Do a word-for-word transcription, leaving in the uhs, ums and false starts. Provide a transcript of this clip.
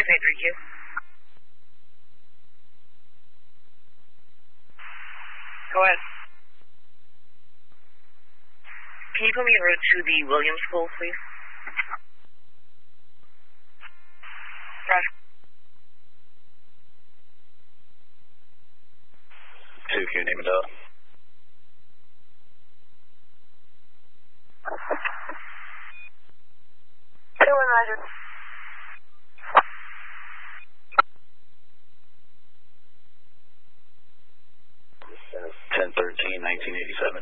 six eight three Q. Go ahead. Can you put me en route to the Williams School, please? Roger. two Q, name and dial. two one, Roger. ten thirteen, nineteen eighty-seven.